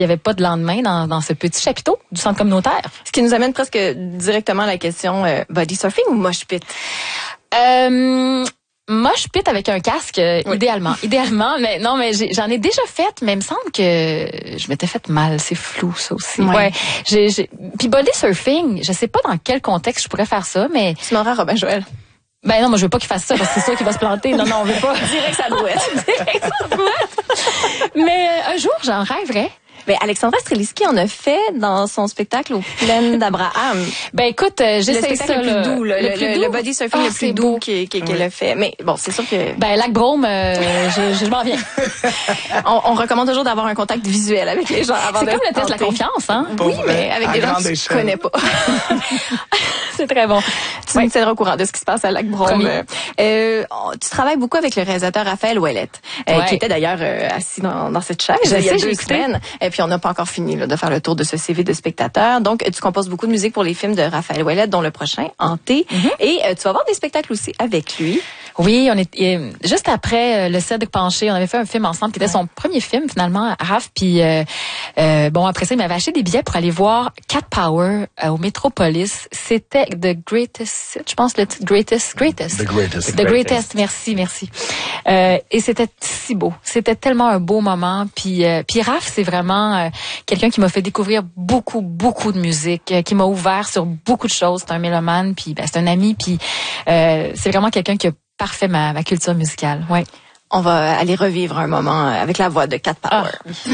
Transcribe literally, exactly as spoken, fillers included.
Il n'y avait pas de lendemain dans, dans ce petit chapiteau du centre communautaire. Ce qui nous amène presque directement à la question euh, body surfing ou mosh pit? Euh, mosh pit avec un casque, oui. idéalement. Idéalement, mais non, mais j'ai, j'en ai déjà fait, mais il me semble que je m'étais fait mal. C'est flou, ça aussi. Ouais. ouais j'ai, j'ai... Puis body surfing, je sais pas dans quel contexte je pourrais faire ça, mais... Tu demanderas à Robin Joël. Ben non, moi je veux pas qu'il fasse ça parce que c'est sûr qu'il va se planter. Non, non, on veut pas. Direct sa brouette. Direct sa brouette. Mais euh, un jour, j'en rêverais. Ben, Alexandra Streliski en a fait dans son spectacle aux Plaines d'Abraham. Ben écoute, euh, j'essaie ça. Le le plus doux, le, le, le, plus le, doux. le body surfing ah, le plus doux qu'elle qu oui. a fait. Mais bon, c'est sûr que... Ben, Lac Brome, euh, je, je, je m'en viens. on, on recommande toujours d'avoir un contact visuel avec les gens avant de... C'est comme le test de la confiance, hein? Oui, mais avec des gens que tu connais pas. C'est très bon. Tu ouais. me tiendras au courant de ce qui se passe à Lac Brome. Euh, tu travailles beaucoup avec le réalisateur Raphaël Ouellette, euh, ouais. qui était d'ailleurs euh, assis dans, dans cette chaise je il y a sais, deux semaines. Et puis on n'a pas encore fini là, de faire le tour de ce C V de spectateur. Donc tu composes beaucoup de musique pour les films de Raphaël Ouellette, dont le prochain, Hanté. Mm-hmm. Et euh, tu vas voir des spectacles aussi avec lui. Oui, on est euh, juste après euh, le Cédric Penché, on avait fait un film ensemble qui était ouais. son premier film finalement, Raph. Puis euh, euh, bon après ça, il m'avait acheté des billets pour aller voir Cat Power euh, au Metropolis. C'était The Greatest, je pense le titre Greatest, Greatest. The Greatest. The Greatest. Merci, merci. Euh, et c'était si beau. C'était tellement un beau moment. Puis euh, puis Raph, c'est vraiment euh, quelqu'un qui m'a fait découvrir beaucoup, beaucoup de musique, euh, qui m'a ouvert sur beaucoup de choses. C'est un mélomane, puis ben, c'est un ami, puis euh, c'est vraiment quelqu'un qui a parfait ma, ma culture musicale. Ouais. On va aller revivre un moment avec la voix de Cat Power. Ah.